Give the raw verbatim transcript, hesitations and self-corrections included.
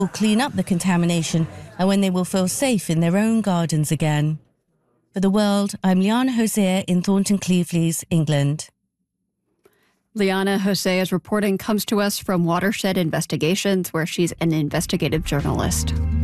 will clean up the contamination and when they will feel safe in their own gardens again. For The World, I'm Liana Hosea in Thornton Cleveland, England. Liana Hosea's reporting comes to us from Watershed Investigations, where she's an investigative journalist.